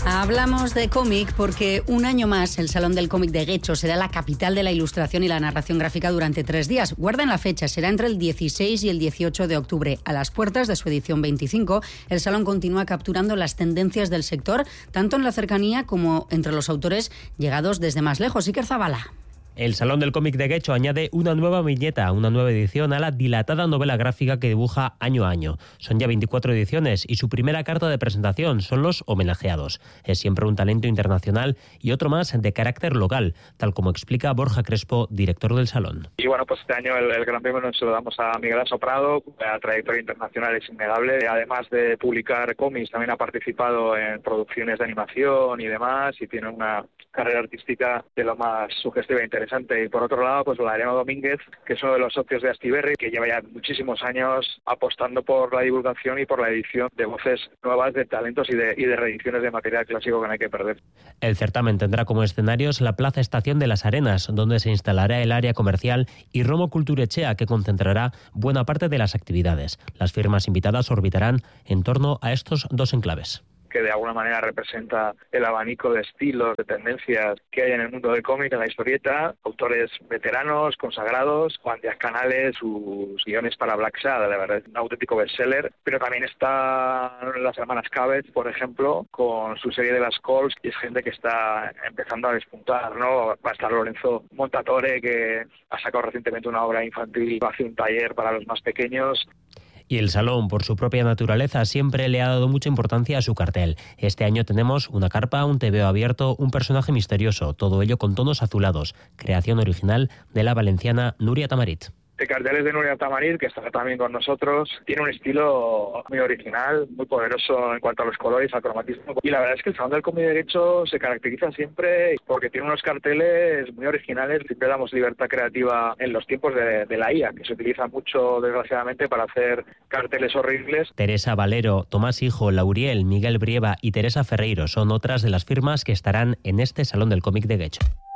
Hablamos de cómic porque un año más el Salón del Cómic de Guecho será la capital de la ilustración y la narración gráfica durante 3 días. Guarden la fecha, será entre el 16 y el 18 de octubre. A las puertas de su edición 25, el Salón continúa capturando las tendencias del sector, tanto en la cercanía como entre los autores llegados desde más lejos. Iker Zabala. El Salón del Cómic de Guecho añade una nueva viñeta, una nueva edición a la dilatada novela gráfica que dibuja año a año. Son ya 24 ediciones y su primera carta de presentación son los homenajeados. Es siempre un talento internacional y otro más de carácter local, tal como explica Borja Crespo, director del Salón. Y bueno, pues este año el gran premio se lo damos a Miguel Asoprado, la trayectoria internacional es innegable. Además de publicar cómics, también ha participado en producciones de animación y demás, y tiene una carrera artística de lo más sugestiva e interesante. Y por otro lado, pues Valeriano Domínguez, que es uno de los socios de Astiberri, que lleva ya muchísimos años apostando por la divulgación y por la edición de voces nuevas, de talentos y de reediciones de material clásico que no hay que perder. El certamen tendrá como escenarios la Plaza Estación de las Arenas, donde se instalará el área comercial, y Romo Kulturechea, que concentrará buena parte de las actividades. Las firmas invitadas orbitarán en torno a estos dos enclaves, que de alguna manera representa el abanico de estilos, de tendencias que hay en el mundo del cómic, en la historieta, autores veteranos, consagrados. Juan Díaz Canales, sus guiones para Black Sad, la verdad es un auténtico bestseller, pero también están las hermanas Cabez, por ejemplo, con su serie de las Calls, y es gente que está empezando a despuntar, ¿no? Va a estar Lorenzo Montatore, que ha sacado recientemente una obra infantil, hace un taller para los más pequeños. Y el Salón, por su propia naturaleza, siempre le ha dado mucha importancia a su cartel. Este año tenemos una carpa, un tebeo abierto, un personaje misterioso, todo ello con tonos azulados, creación original de la valenciana Núria Tamarit. El cartel es de Núria Tamarit, que estará también con nosotros. Tiene un estilo muy original, muy poderoso en cuanto a los colores, al cromatismo. Y la verdad es que el Salón del Cómic de Guecho se caracteriza siempre porque tiene unos carteles muy originales. Siempre damos libertad creativa en los tiempos de la IA, que se utiliza mucho, desgraciadamente, para hacer carteles horribles. Teresa Valero, Tomás Hijo, Lauriel, Miguel Brieva y Teresa Ferreiro son otras de las firmas que estarán en este Salón del Cómic de Guecho.